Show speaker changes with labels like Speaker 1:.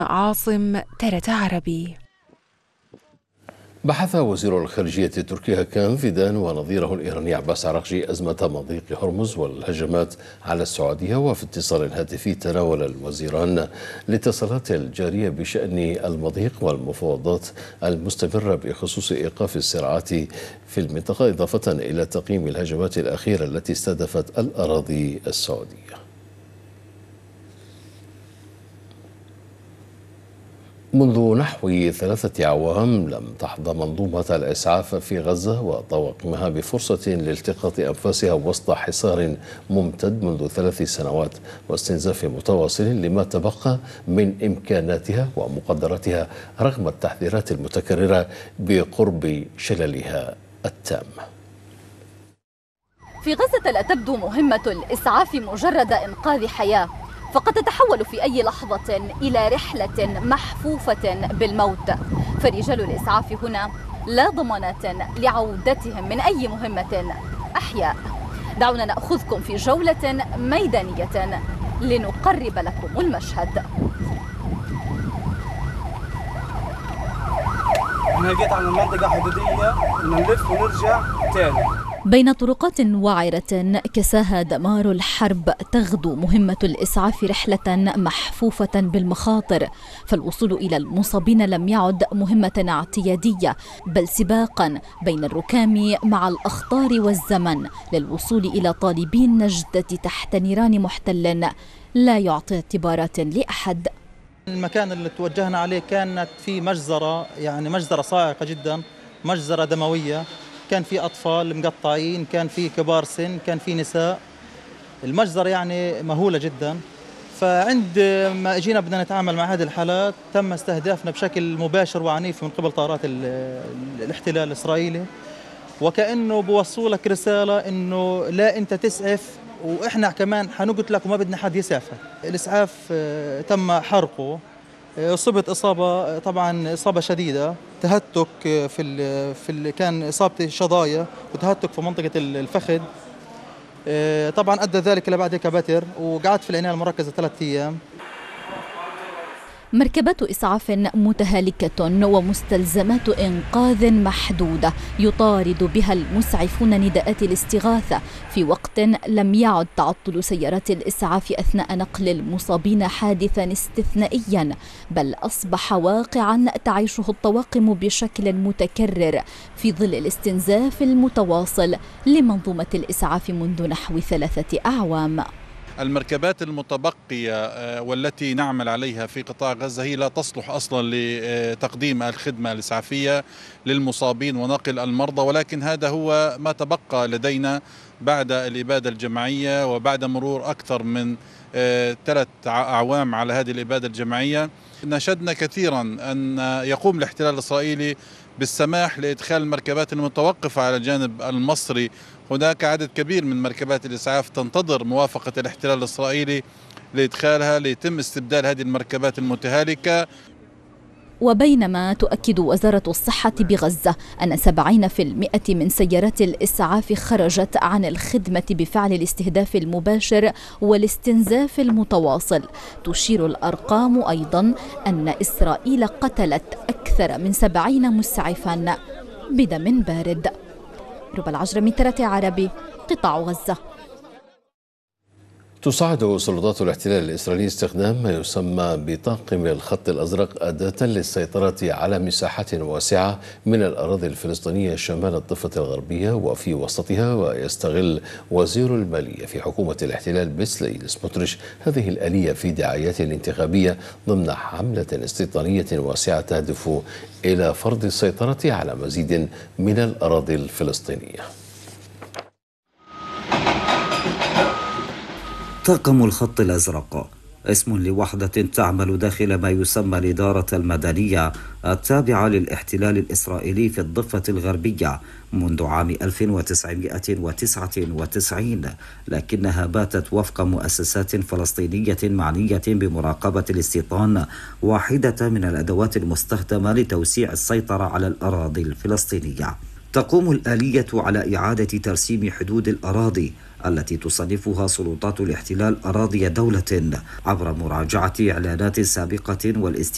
Speaker 1: عاصم ترت عربي.
Speaker 2: بحث وزير الخارجية التركي هاكان فيدان ونظيره الإيراني عباس عراقجي أزمة مضيق هرمز والهجمات على السعودية. وفي اتصال هاتفي تناول الوزيران الاتصالات الجارية بشأن المضيق والمفاوضات المستمرة بخصوص إيقاف الصراعات في المنطقة، إضافة إلى تقييم الهجمات الأخيرة التي استهدفت الأراضي السعودية. منذ نحو 3 أعوام لم تحظى منظومة الإسعاف في غزة وطواقمها بفرصة لالتقاط أنفاسها وسط حصار ممتد منذ 3 سنوات واستنزاف متواصل لما تبقى من إمكاناتها ومقدراتها رغم التحذيرات المتكررة بقرب شللها التام.
Speaker 3: في غزة لا تبدو مهمة الإسعاف مجرد إنقاذ حياة، فقد تتحول في أي لحظة إلى رحلة محفوفة بالموت، فرجال الإسعاف هنا لا ضمانات لعودتهم من أي مهمة أحياء. دعونا نأخذكم في جولة ميدانية لنقرب لكم المشهد.
Speaker 4: أنا جيت على المنطقة حدودية، نلف ونرجع تاني.
Speaker 3: بين طرقات وعرة كساها دمار الحرب تغدو مهمة الإسعاف رحلة محفوفة بالمخاطر، فالوصول إلى المصابين لم يعد مهمة اعتيادية بل سباقا بين الركام مع الأخطار والزمن للوصول إلى طالبي النجدة تحت نيران محتل لا يعطي اعتبارات لأحد.
Speaker 5: المكان اللي توجهنا عليه كانت في مجزرة، يعني مجزرة صاعقة جدا، مجزرة دموية، كان في أطفال مقطعين، كان في كبار سن، كان في نساء. المجزرة يعني مهولة جدا. فعند ما اجينا بدنا نتعامل مع هذه الحالات تم استهدافنا بشكل مباشر وعنيف من قبل طائرات الاحتلال الإسرائيلي، وكأنه بوصولك رسالة إنه لا أنت تسعف وإحنا كمان حنقتلك وما بدنا حد يسعفك. الإسعاف تم حرقه، أصبت إصابة، طبعا إصابة شديدة، تهتك كان إصابتي شظايا وتهتك في منطقة الفخذ. طبعا أدى ذلك إلى بعد كبتر، وقعدت في العناية المركزة 3 أيام.
Speaker 3: مركبات إسعاف متهالكة ومستلزمات إنقاذ محدودة يطارد بها المسعفون نداءات الاستغاثة في وقت لم يعد تعطل سيارات الإسعاف أثناء نقل المصابين حادثا استثنائيا، بل أصبح واقعا تعيشه الطواقم بشكل متكرر في ظل الاستنزاف المتواصل لمنظومة الإسعاف منذ نحو 3 أعوام.
Speaker 6: المركبات المتبقية والتي نعمل عليها في قطاع غزة هي لا تصلح أصلا لتقديم الخدمة الإسعافية للمصابين ونقل المرضى، ولكن هذا هو ما تبقى لدينا بعد الإبادة الجماعية وبعد مرور أكثر من 3 أعوام على هذه الإبادة الجماعية. نشدنا كثيرا أن يقوم الاحتلال الإسرائيلي بالسماح لإدخال المركبات المتوقفة على الجانب المصري. هناك عدد كبير من مركبات الإسعاف تنتظر موافقة الاحتلال الإسرائيلي لإدخالها ليتم استبدال هذه المركبات المتهالكة.
Speaker 3: وبينما تؤكد وزارة الصحة بغزة أن 70% من سيارات الإسعاف خرجت عن الخدمة بفعل الاستهداف المباشر والاستنزاف المتواصل، تشير الأرقام أيضا أن إسرائيل قتلت أكثر من 70 مسعفا بدم بارد. ربى العجرمي، ترت عربي، قطاع غزة.
Speaker 2: تصعد سلطات الاحتلال الإسرائيلي استخدام ما يسمى بطاقم الخط الأزرق أداة للسيطرة على مساحات واسعة من الأراضي الفلسطينية شمال الضفة الغربية وفي وسطها. ويستغل وزير المالية في حكومة الاحتلال بيتسليل سموتريتش هذه الآلية في دعايات انتخابية ضمن حملة استيطانية واسعة تهدف إلى فرض السيطرة على مزيد من الأراضي الفلسطينية.
Speaker 7: طاقم الخط الأزرق اسم لوحدة تعمل داخل ما يسمى الإدارة المدنية التابعة للاحتلال الإسرائيلي في الضفة الغربية منذ عام 1999، لكنها باتت وفق مؤسسات فلسطينية معنية بمراقبة الاستيطان واحدة من الأدوات المستخدمة لتوسيع السيطرة على الأراضي الفلسطينية. تقوم الآلية على إعادة ترسيم حدود الأراضي التي تصنفها سلطات الاحتلال أراضي دولة عبر مراجعة إعلانات سابقة